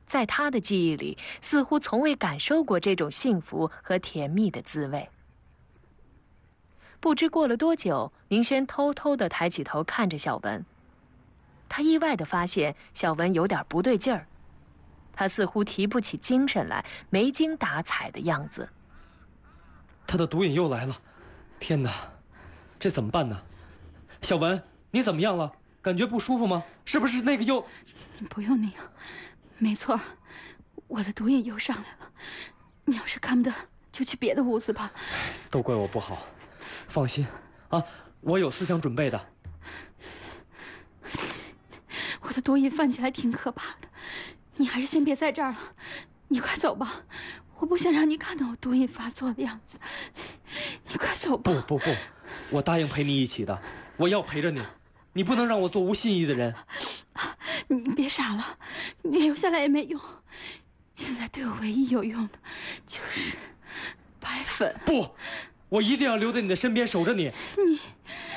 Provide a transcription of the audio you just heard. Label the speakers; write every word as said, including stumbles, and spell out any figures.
Speaker 1: 在他的记忆里，似乎从未感受过这种幸福和甜蜜的滋味。不知过了多久，明轩偷偷地抬起头看着小文，他意外地发现小文有点不对劲儿，他似乎提不起精神来，没精打采的样子。
Speaker 2: 他的毒瘾又来了，天哪，这怎么办呢？小文，你怎么样了？感觉不舒服吗？是不是那个又……
Speaker 3: 你不用那样，没错，我的毒瘾又上来了。你要是看不得，就去别的屋子吧。
Speaker 2: 都怪我不好，放心啊，我有思想准备的。
Speaker 3: 我的毒瘾犯起来挺可怕的，你还是先别在这儿了，你快走吧，我不想让你看到我毒瘾发作的样子。你快走吧。
Speaker 2: 不不不，我答应陪你一起的，我要陪着你，你不能让我做无信义的人。
Speaker 3: 你别傻了，你留下来也没用。现在对我唯一有用的就是白粉。
Speaker 2: 不，我一定要留在你的身边守着你。
Speaker 3: 你。